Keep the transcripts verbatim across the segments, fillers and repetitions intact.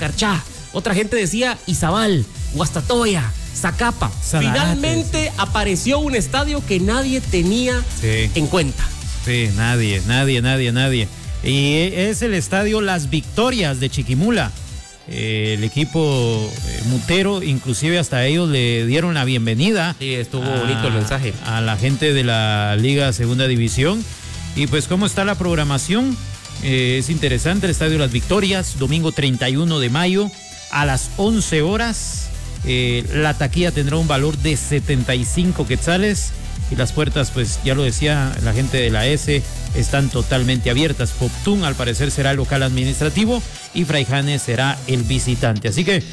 Carchá. Otra gente decía Izabal, Guastatoya, Zacapa. Sanarate, Finalmente sí. apareció un estadio que nadie tenía sí. en cuenta. Sí, nadie, nadie, nadie, nadie. Y es el estadio Las Victorias de Chiquimula. Eh, el equipo eh, mutero, inclusive hasta ellos le dieron la bienvenida. Sí, estuvo a, bonito el mensaje. A la gente de la Liga Segunda División. Y pues, ¿cómo está la programación? Eh, es interesante, el estadio Las Victorias, domingo treinta y uno de mayo a las once horas. Eh, la taquilla tendrá un valor de setenta y cinco quetzales. Y las puertas, pues ya lo decía la gente de la S, están totalmente abiertas. Poptún al parecer será el local administrativo y Fraijanes será el visitante. Así que,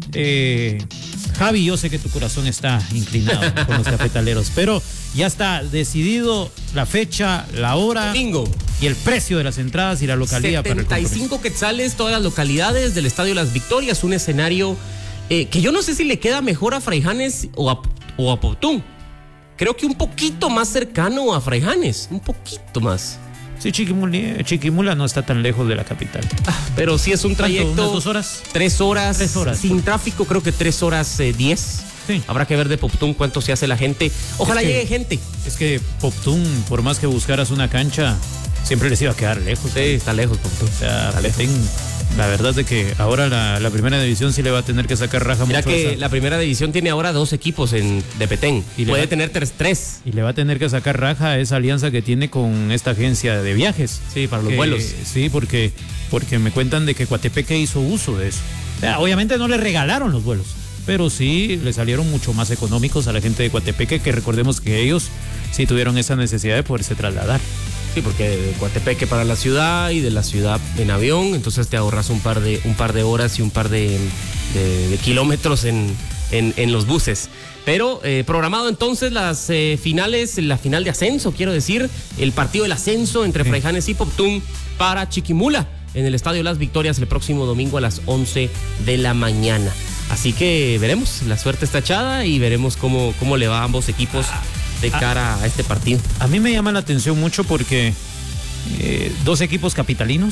eh, Javi, yo sé que tu corazón está inclinado con los cafetaleros, pero ya está decidido la fecha, la hora Domingo. Y el precio de las entradas y la localidad para el setenta y cinco quetzales todas las localidades del Estadio Las Victorias, un escenario eh, que yo no sé si le queda mejor a Fraijanes o a, o a Poptún. Creo que un poquito más cercano a Fraijanes, un poquito más. Sí, Chiquimula, Chiquimula no está tan lejos de la capital. Ah, pero sí es un trayecto. ¿Unas dos horas? Tres horas. Tres horas. Sin tráfico, creo que tres horas eh, diez. Sí. Habrá que ver de Poptún cuánto se hace la gente. Ojalá Es que- llegue gente. Es que Poptún, por más que buscaras una cancha, siempre les iba a quedar lejos. Sí, está lejos Poptún. O sea, Está lejos. Petén, la verdad de que ahora la, la primera división sí le va a tener que sacar raja Mira mucho. que esa- la primera división tiene ahora dos equipos en, de Petén. Y le Puede va- tener tres, tres. Y le va a tener que sacar raja a esa alianza que tiene con esta agencia de viajes. Sí, para los Que- vuelos. Sí, porque, porque me cuentan de que Coatepeque hizo uso de eso. O sea, obviamente no le regalaron los vuelos, pero sí le salieron mucho más económicos a la gente de Coatepeque, que recordemos que ellos sí tuvieron esa necesidad de poderse trasladar. Sí, porque de Coatepeque para la ciudad y de la ciudad en avión, entonces te ahorras un par de, un par de horas y un par de, de- de kilómetros en, en, en los buses. Pero eh, programado entonces las eh, finales, la final de ascenso, quiero decir, el partido del ascenso entre Sí. Fraijanes y Poptún para Chiquimula en el Estadio Las Victorias el próximo domingo a las once de la mañana. Así que veremos, la suerte está echada y veremos cómo, cómo le va a ambos equipos de cara a este partido. A mí me llama la atención mucho porque eh, dos equipos capitalinos,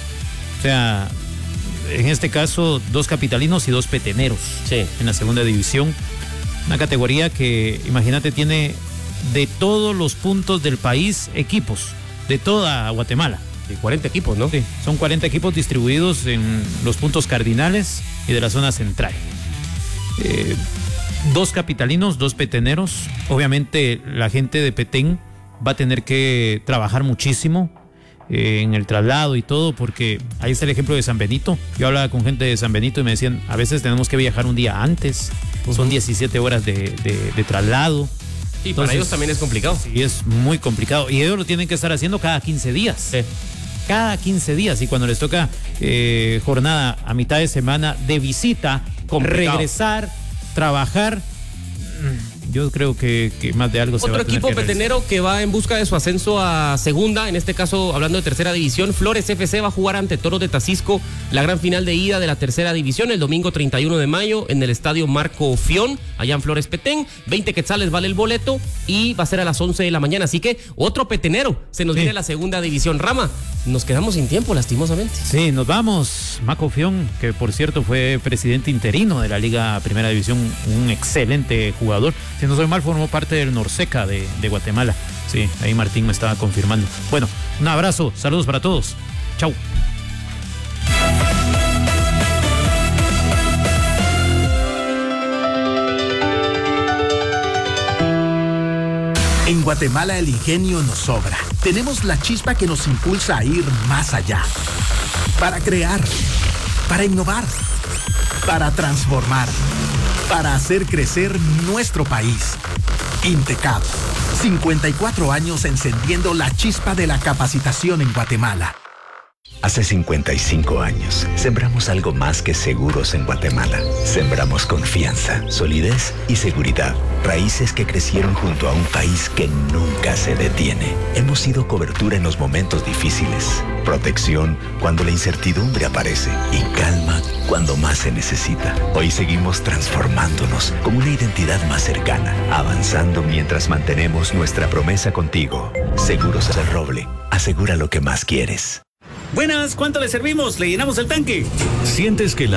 o sea, en este caso dos capitalinos y dos peteneros Sí. en la segunda división, una categoría que, imagínate, tiene de todos los puntos del país equipos, de toda Guatemala. Y cuarenta equipos, ¿no? Sí, son cuarenta equipos distribuidos en los puntos cardinales y de la zona central. Eh, dos capitalinos, dos peteneros. Obviamente la gente de Petén va a tener que trabajar muchísimo eh, en el traslado y todo, porque ahí está el ejemplo de San Benito. Yo hablaba con gente de San Benito y me decían, a veces tenemos que viajar un día antes, son diecisiete horas de, de- de traslado. Y para Entonces, ellos también es complicado. Y es muy complicado. Y ellos lo tienen que estar haciendo cada quince días. Sí. Cada quince días. Y cuando les toca eh, jornada a mitad de semana de visita, Complicado. regresar, trabajar, mm, yo creo que, que más de algo se va Otro a tener equipo que realizar. petenero que va en busca de su ascenso a segunda, en este caso hablando de tercera división, Flores F C va a jugar ante Toros de Tacisco la gran final de ida de la tercera división el domingo treinta y uno de mayo en el estadio Marco Fión, allá en Flores Petén. veinte quetzales vale el boleto y va a ser a las once de la mañana, así que otro petenero se nos Sí. viene a la segunda división. Rama, nos quedamos sin tiempo lastimosamente. Sí, nos vamos. Maco Fión, que por cierto fue presidente interino de la Liga Primera División, un excelente jugador. Si no soy mal, formó parte del Norseca de, de Guatemala. Sí, ahí Martín me estaba confirmando. Bueno, un abrazo, saludos para todos. Chau. En Guatemala el ingenio nos sobra. Tenemos la chispa que nos impulsa a ir más allá. Para crear, para innovar, para transformar, para hacer crecer nuestro país. Intecap, cincuenta y cuatro años encendiendo la chispa de la capacitación en Guatemala. Hace cincuenta y cinco años, sembramos algo más que seguros en Guatemala. Sembramos confianza, solidez y seguridad. Raíces que crecieron junto a un país que nunca se detiene. Hemos sido cobertura en los momentos difíciles, protección cuando la incertidumbre aparece y calma cuando más se necesita. Hoy seguimos transformándonos con una identidad más cercana, avanzando mientras mantenemos nuestra promesa contigo. Seguros del Roble, asegura lo que más quieres. Buenas, ¿cuánto le servimos? ¿Le llenamos el tanque? ¿Sientes que la